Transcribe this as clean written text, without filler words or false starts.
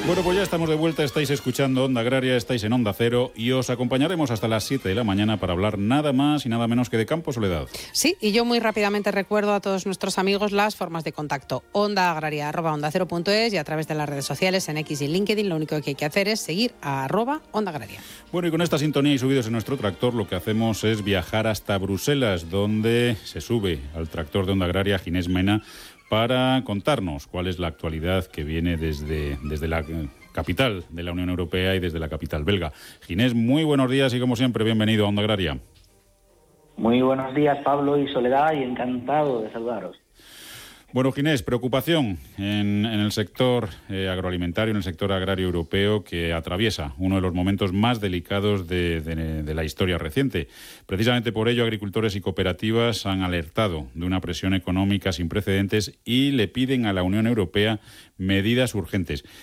Bueno, pues ya estamos de vuelta, estáis escuchando Onda Agraria, estáis en Onda Cero y os acompañaremos hasta las 7 de la mañana para hablar nada más y nada menos que de campo, Soledad. Sí, y yo muy rápidamente recuerdo a todos nuestros amigos las formas de contacto. ondaagraria@ondacero.es y a través de las redes sociales en X y LinkedIn. Lo único que hay que hacer es seguir a @Onda Agraria. Bueno, y con esta sintonía y subidos en nuestro tractor, lo que hacemos es viajar hasta Bruselas, donde se sube al tractor de Onda Agraria Ginés Mena para contarnos cuál es la actualidad que viene desde la capital de la Unión Europea y desde la capital belga. Ginés, muy buenos días y como siempre, bienvenido a Onda Agraria. Muy buenos días, Pablo y Soledad, y encantado de saludaros. Bueno, Ginés, preocupación en el sector agroalimentario, en el sector agrario europeo, que atraviesa uno de los momentos más delicados de la historia reciente. Precisamente por ello, agricultores y cooperativas han alertado de una presión económica sin precedentes y le piden a la Unión Europea medidas urgentes.